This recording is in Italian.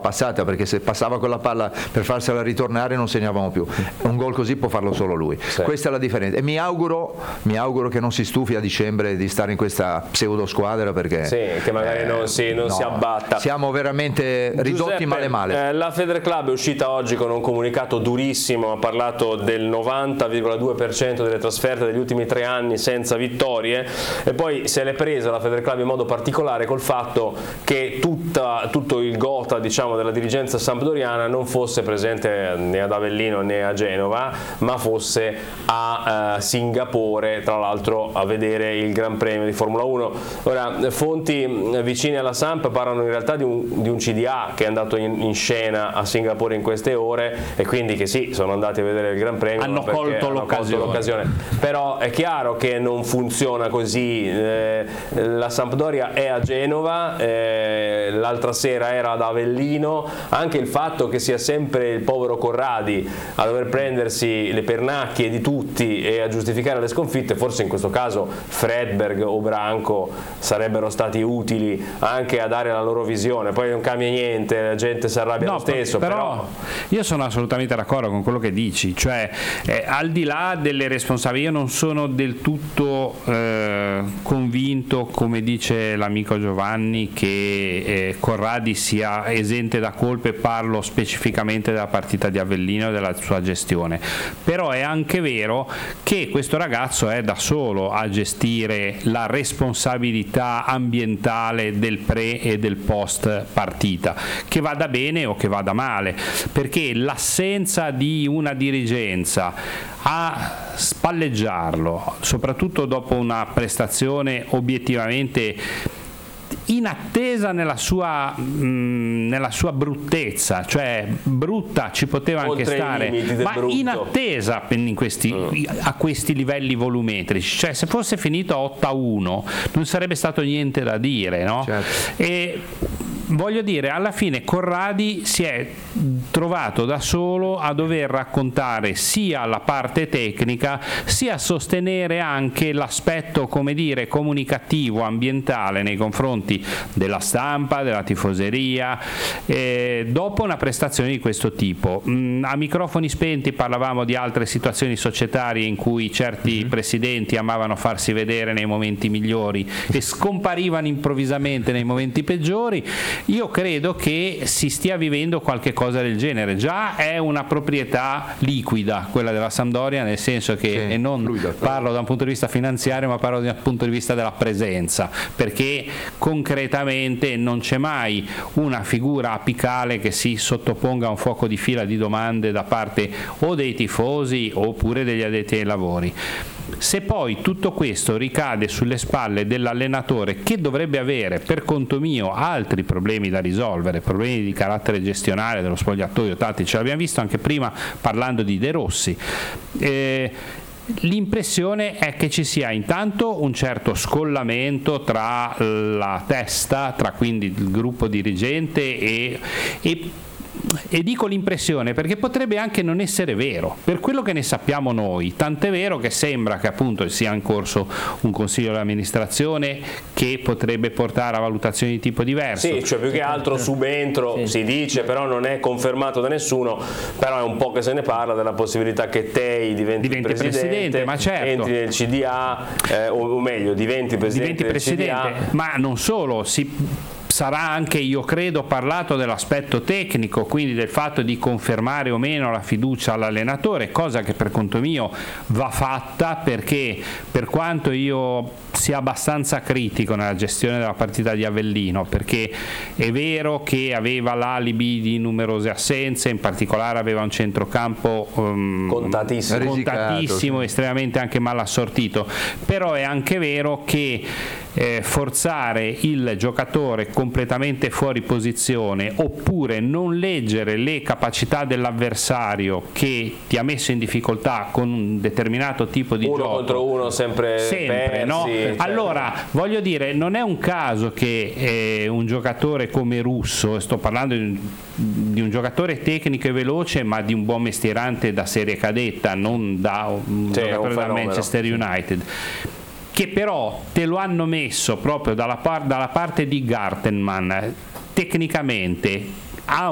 passata, perché se passava con la palla per farsela ritornare non segnavamo più. Un gol così può farlo solo lui. Sì. Questa è la differenza, e mi auguro che non si stufi a dicembre di stare in questa pseudo squadra, perché che magari non si abbatta. Siamo veramente ridotti male. La Federclub è uscita oggi con un comunicato durissimo, ha parlato del 90,2% delle trasferte degli ultimi 3 anni senza vittorie, e poi se l'è presa la Federclub in modo particolare col fatto che tutto il gota, diciamo, della dirigenza sampdoriana non fosse presente né ad Avellino né a Genova, ma fosse a Singapore, tra l'altro a vedere il Gran Premio di Formula 1. Ora, fonti vicine alla Samp parlano in realtà di un CDA che è andato in scena a Singapore in queste ore, e quindi che sì, sono andati a vedere il Gran Premio, hanno colto l'occasione. Però è chiaro che non funziona così. La Sampdoria è a Genova, l'altra sera era ad Avellino. Anche il fatto che sia sempre il povero Corradi a dover prendersi le pernacchie di tutti e a giustificare le sconfitte, forse in questo caso Fredberg o Branco sarebbero stati utili anche a dare la loro visione. Poi non cambia niente, la gente si arrabbia lo stesso, però io sono assolutamente d'accordo con quello che dici, cioè al di là delle responsabilità, io non sono del tutto convinto, come dice l'amico Giovanni, che Corradi sia esente da colpe. Parlo specificamente della partita di Avellino e della sua gestione, però è anche vero che questo ragazzo è da solo a gestire la responsabilità ambientale del pre e del post partita, che vada bene o che vada male, perché l'assenza di una dirigenza a spalleggiarlo, soprattutto dopo una prestazione obiettivamente inattesa nella sua bruttezza, cioè brutta ci poteva anche oltre stare, ma brutto, inattesa a questi livelli volumetrici, cioè se fosse finito 8-1 non sarebbe stato niente da dire, no? Certo. E voglio dire, alla fine Corradi si è trovato da solo a dover raccontare sia la parte tecnica, sia sostenere anche l'aspetto, come dire, comunicativo, ambientale nei confronti della stampa, della tifoseria, dopo una prestazione di questo tipo. A microfoni spenti parlavamo di altre situazioni societarie in cui certi presidenti amavano farsi vedere nei momenti migliori e scomparivano improvvisamente nei momenti peggiori. Io credo che si stia vivendo qualche cosa del genere. Già è una proprietà liquida quella della Sampdoria, nel senso che, e non parlo da un punto di vista finanziario, ma parlo dal punto di vista della presenza, perché concretamente non c'è mai una figura apicale che si sottoponga a un fuoco di fila di domande da parte o dei tifosi oppure degli addetti ai lavori. Se poi tutto questo ricade sulle spalle dell'allenatore, che dovrebbe avere per conto mio altri problemi da risolvere, problemi di carattere gestionale dello spogliatoio tattico, l'abbiamo visto anche prima parlando di De Rossi, l'impressione è che ci sia intanto un certo scollamento tra la testa, tra quindi il gruppo dirigente e dico l'impressione perché potrebbe anche non essere vero, per quello che ne sappiamo noi, tant'è vero che sembra che appunto sia in corso un consiglio di amministrazione che potrebbe portare a valutazioni di tipo diverso. Sì, cioè più che altro subentro, si dice, però non è confermato da nessuno, però è un po' che se ne parla della possibilità che Tei diventi presidente, ma certo, entri nel CDA, o meglio diventi presidente del CDA. Ma non solo, sarà anche, io credo, parlato dell'aspetto tecnico, quindi del fatto di confermare o meno la fiducia all'allenatore, cosa che per conto mio va fatta, perché per quanto io sia abbastanza critico nella gestione della partita di Avellino, perché è vero che aveva l'alibi di numerose assenze, in particolare aveva un centrocampo contatissimo, estremamente anche mal assortito, però è anche vero che forzare il giocatore completamente fuori posizione oppure non leggere le capacità dell'avversario che ti ha messo in difficoltà con un determinato tipo di uno gioco contro uno sempre persi, no? Certo. Allora voglio dire, non è un caso che un giocatore come Russo, sto parlando di un giocatore tecnico e veloce ma di un buon mestierante da serie cadetta, non da un giocatore da Manchester United, che però te lo hanno messo proprio dalla parte di Gartenmann, tecnicamente ha